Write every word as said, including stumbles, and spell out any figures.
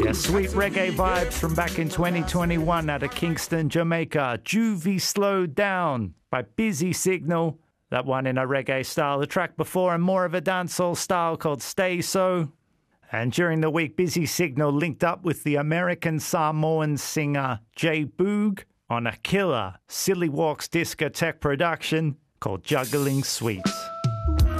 Yeah, sweet reggae vibes from back in twenty twenty-one out of Kingston, Jamaica. Juvie Slowed Down by Busy Signal. That one in a reggae style. The track before and more of a dancehall style called Stay So. And during the week, Busy Signal linked up with the American Samoan singer Jay Boog on a killer Silly Walks discotheque production called Juggling Sweets.